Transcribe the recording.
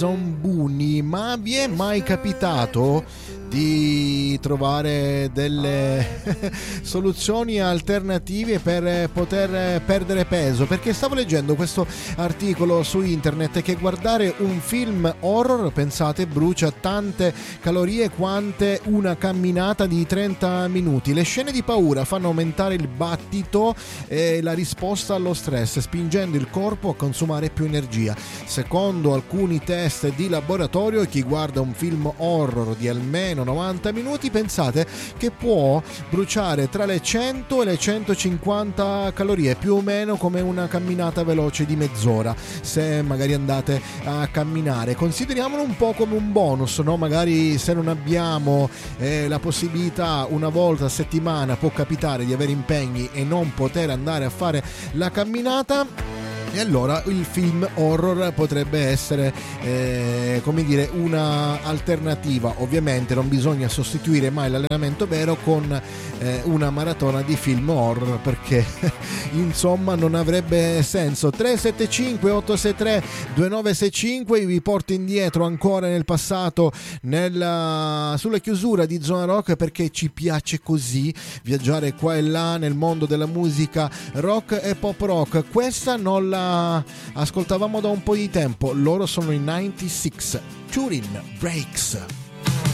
Zombuni, ma vi è mai capitato di trovare delle soluzioni alternative per poter perdere peso? Perché stavo leggendo questo articolo su internet che guardare un film horror, pensate, brucia tante calorie quante una camminata di 30 minuti. Le scene di paura fanno aumentare il battito e la risposta allo stress, spingendo il corpo a consumare più energia. Secondo alcuni test di laboratorio, chi guarda un film horror di almeno 90 minuti, pensate che può bruciare tra le 100 e le 150 calorie, più o meno come una camminata veloce di mezz'ora, se magari andate a camminare. Consideriamolo un po' come un bonus, no? Magari se non abbiamo la possibilità, una volta a settimana può capitare di avere impegni e non poter andare a fare la camminata, e allora il film horror potrebbe essere come dire, una alternativa. Ovviamente non bisogna sostituire mai l'allenamento vero con una maratona di film horror, perché insomma non avrebbe senso. 375 863 2965 vi porto indietro ancora nel passato, sulla chiusura di Zona Rock, perché ci piace così viaggiare qua e là nel mondo della musica rock e pop rock. Questa non la ascoltavamo da un po' di tempo, loro sono i 96, Turin Breaks.